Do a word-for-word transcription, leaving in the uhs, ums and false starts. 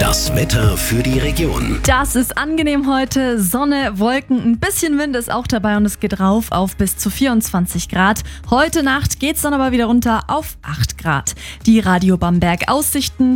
Das Wetter für die Region. Das ist angenehm heute. Sonne, Wolken, ein bisschen Wind ist auch dabei und es geht rauf auf bis zu vierundzwanzig Grad. Heute Nacht geht's dann aber wieder runter auf acht Grad. Die Radio Bamberg Aussichten